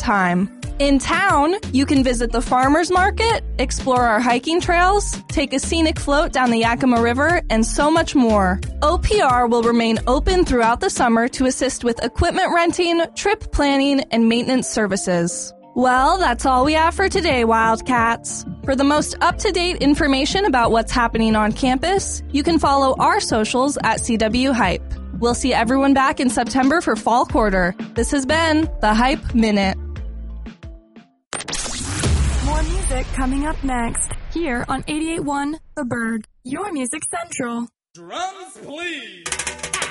time. In town, you can visit the farmers market, explore our hiking trails, take a scenic float down the Yakima River, and so much more. OPR will remain open throughout the summer to assist with equipment renting, trip planning, and maintenance services. Well, that's all we have for today, Wildcats. For the most up-to-date information about what's happening on campus, you can follow our socials at CW Hype. We'll see everyone back in September for fall quarter. This has been the Hype Minute. More music coming up next, here on 88.1 The Bird, your music central. Drums, please.